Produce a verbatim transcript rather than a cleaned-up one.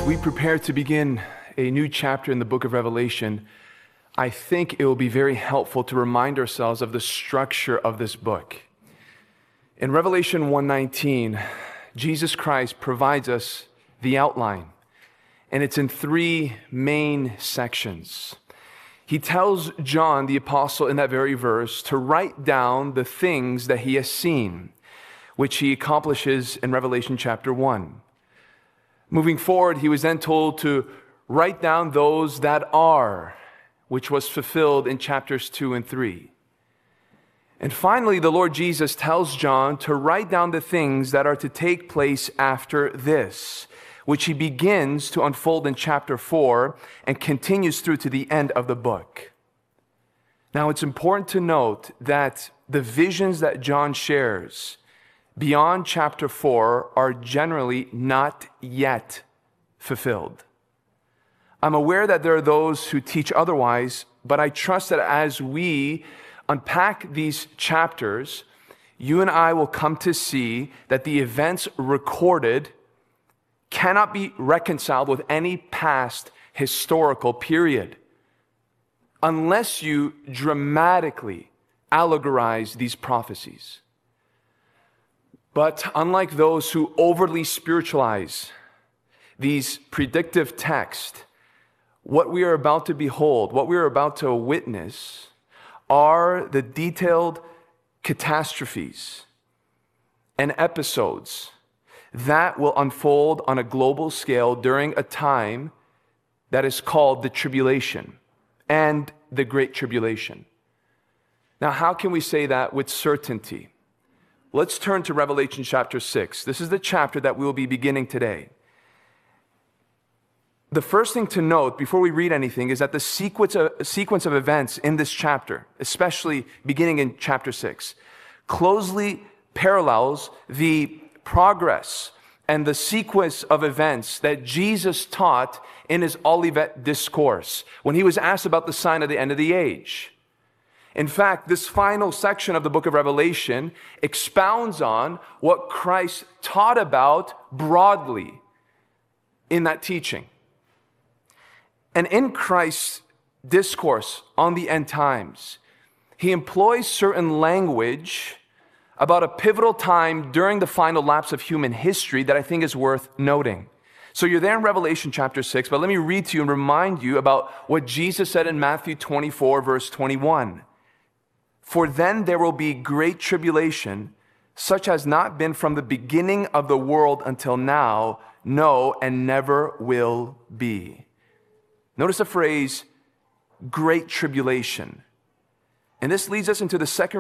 we prepare to begin a new chapter in the book of Revelation, I think it will be very helpful to remind ourselves of the structure of this book. In Revelation one nineteen, Jesus Christ provides us the outline, and it's in three main sections. He tells John, the apostle, in that very verse, to write down the things that he has seen, which he accomplishes in Revelation chapter one. Moving forward, he was then told to write down those that are, which was fulfilled in chapters two and three. And finally, the Lord Jesus tells John to write down the things that are to take place after this, which he begins to unfold in chapter four and continues through to the end of the book. Now, it's important to note that the visions that John shares beyond chapter four are generally not yet fulfilled. I'm aware that there are those who teach otherwise, but I trust that as we unpack these chapters, you and I will come to see that the events recorded cannot be reconciled with any past historical period unless you dramatically allegorize these prophecies. But unlike those who overly spiritualize these predictive texts, what we are about to behold, what we are about to witness, are the detailed catastrophes and episodes that will unfold on a global scale during a time that is called the tribulation and the Great Tribulation. Now, how can we say that with certainty? Let's turn to Revelation chapter six. This is the chapter that we will be beginning today. The first thing to note before we read anything is that the sequence of, sequence of events in this chapter, especially beginning in chapter six, closely parallels the progress and the sequence of events that Jesus taught in his Olivet Discourse when he was asked about the sign of the end of the age. In fact, this final section of the book of Revelation expounds on what Christ taught about broadly in that teaching. And in Christ's discourse on the end times, he employs certain language about a pivotal time during the final lapse of human history that I think is worth noting. So you're there in Revelation chapter six, but let me read to you and remind you about what Jesus said in Matthew twenty-four, verse twenty-one. For then there will be great tribulation, such as not been from the beginning of the world until now, no, and never will be. Notice the phrase, great tribulation. And this leads us into the second